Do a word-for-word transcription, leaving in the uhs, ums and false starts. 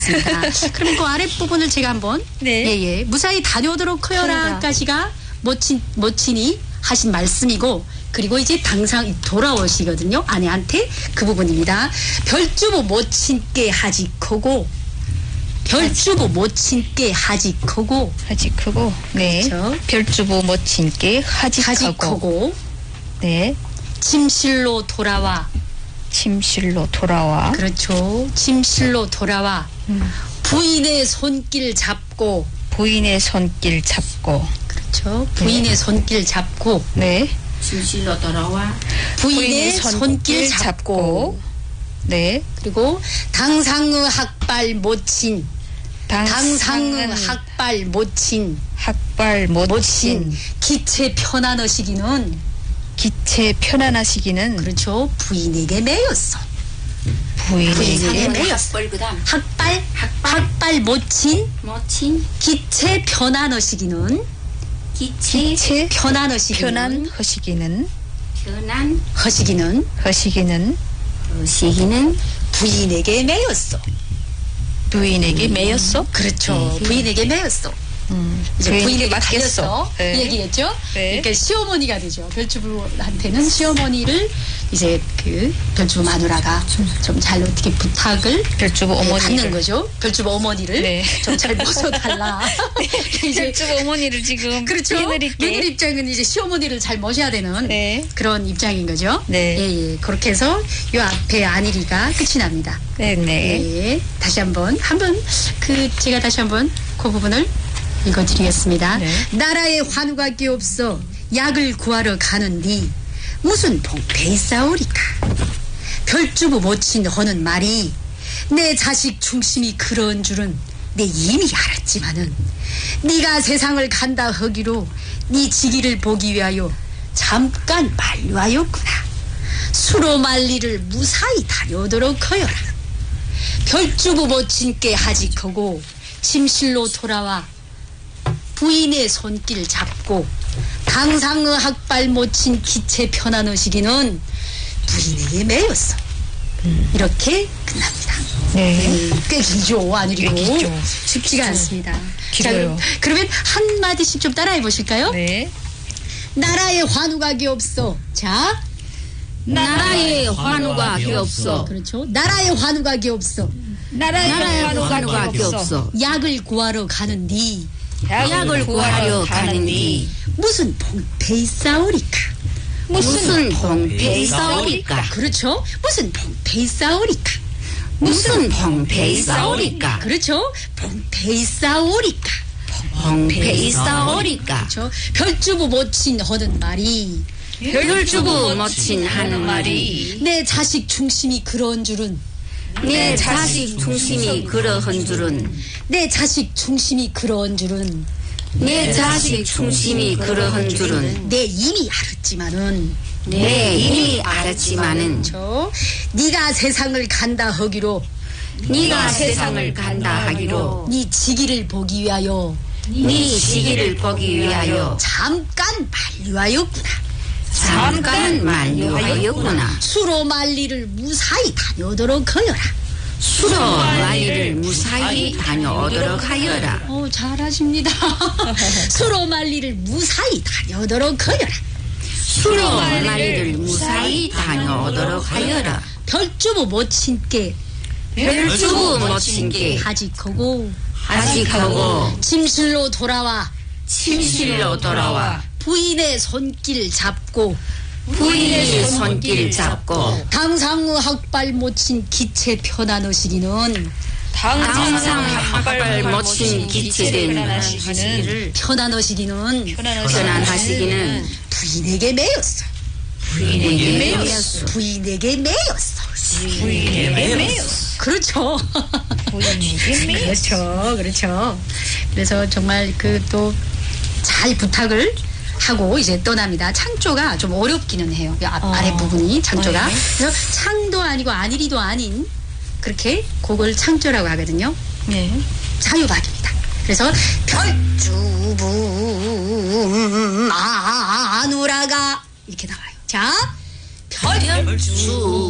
그럼 그 아랫부분을 제가 한번 네. 예예 무사히 다녀오도록 하여라까지가 모친 모친이 하신 말씀이고 그리고 이제 당상 돌아오시거든요. 아내한테 그 부분입니다. 별주부 모친께 하직하고 별주부 모친께 하직하고 하직하고 네. 그렇죠. 별주부 모친께 하직하고, 하직하고 네. 침실로 돌아와 침실로 돌아와 그렇죠. 침실로 돌아와 음. 부인의 손길 잡고 부인의 손길 잡고 그렇죠. 부인의 네. 손길 잡고 네. 침실로 돌아와 부인의 손길 잡고 네. 그리고 당상의 학발 모친 당상의 학발 모친 학발 모친 모친 기체 편안하시기는 기체 편안하시기는 그렇죠. 부인에게 매였어. 부인에게 부인에게 네, 매였어. 학벌 그다음 학발 학발. 학발 모친 모친 기체 편안하시기는 기체 기체 편안하시기는 편안하시기는 편안 하시기는 하시기는 시기는 부인에게 매였어. 부인에게 매였어? 그렇죠. 부인에게 매였어. 음. 이제 부인에게 맡겼어. 맡겼어. 네. 이 얘기겠죠? 네. 그러니까 시어머니가 되죠. 별주부한테는 시어머니를 이제 그 별주부 마누라가 좀 잘 어떻게 부탁을 별주부 네, 어머니를 받는 거죠. 별주부 어머니를 네. 좀 잘 모셔달라. 이제 별주부 어머니를 지금 그렇죠. 해드릴게. 며느리 입장은 이제 시어머니를 잘 모셔야 되는 네. 그런 입장인 거죠. 네. 예, 예. 그렇게 해서 요 앞에 안일이가 끝이 납니다. 네네. 예. 다시 한번 한번 그 제가 다시 한번 그 부분을 읽어드리겠습니다. 네. 나라에 환우가 끼없어 약을 구하러 가는디 무슨 봉패 싸우리까. 별주부 모친 허는 말이 내 자식 중심이 그런 줄은 내 이미 알았지만은 네가 세상을 간다 하기로 네 지기를 보기 위하여 잠깐 만류하였구나. 수로 말리를 무사히 다녀오도록 하여라. 별주부 모친께 하직하고 침실로 돌아와 부인의 손길 잡고 당상의 학발 모친 기체 편안하시기는 부인에게 매였어. 음. 이렇게 끝납니다. 네. 음, 꽤 길죠. 아니리고 꽤 길죠. 쉽지가 않습니다. 길어요. 자, 그러면 한 마디씩 좀 따라해 보실까요? 네. 나라에 환우가 기없어. 자, 나라에 환우가 기없어 그렇죠. 나라에 환우가 기없어. 나라에 나라에 환우가 환우가 기없어. 기없어 약을 구하러 가는디 약을 구하려 가는디 무슨 봉패 싸우리까. 무슨 봉패 싸우리까 그렇죠. 무슨 봉패 싸우리까. 무슨 봉패 싸우리까 그렇죠. 봉패 싸우리까. 봉패 싸우리까 그렇죠. 별주부 모친 하는 말이 별주부 모친 하는 말이 내 자식 중심이 그런 줄은 내 자식 중심이 그러한 줄은 내 자식 중심이 그런 줄은 내 자식 중심이 그러한 줄은 내 이미 알았지만은 내 이미 알았지만은 그렇죠. 네가 세상을 간다 하기로 네가 세상을 간다 하기로 네 지기를 보기 위하여 네 시기를 보기 위하여 잠깐 만류하였구나. 잠깐 만류하였구나. 수로 말리를 무사히 다녀오도록 하여라. 수로 말리를 무사히 다녀오도록 하여라. 오, 잘하십니다. 수로 말리를 무사히 다녀오도록 하여라. 수로 말리를 무사히 다녀오도록 하여라. 별주부 모친께 별주부 모친께 하직하고 하직하고 침실로 돌아와 침실로 돌아와 부인의 손길 잡고 부인의 손길 잡고 당상의 학발 모친 기체 편안하시기는 당상 학발 모친 기체된 편안하시기는 편안하시기는 편안하시기는 부인에게 매였어. 부인에게 매였어. 부인에게 매였어. 부인에게 매였어. 그렇죠. 부인에게 매였어. 그렇죠. 그렇죠. 그래서 정말 그 또 잘 부탁을 하고 이제 떠납니다. 창조가 좀 어렵기는 해요. 앞, 어. 아래 부분이 창조가. 네. 그래서 창도 아니고 안일이도 아닌 그렇게 곡을 창조라고 하거든요. 네. 자유박입니다. 그래서 별주부 마누라가 이렇게 나와요. 자, 별주